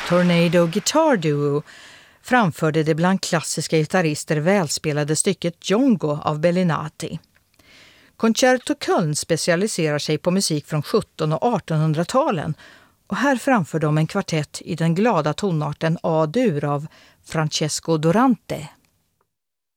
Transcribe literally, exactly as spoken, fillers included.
Tornado Guitar Duo framförde det bland klassiska gitarrister välspelade stycket Djongo av Bellinati. Concerto Köln specialiserar sig på musik från sjuttonhundra- och artonhundratalen och här framför de en kvartett i den glada tonarten A-dur av Francesco Durante.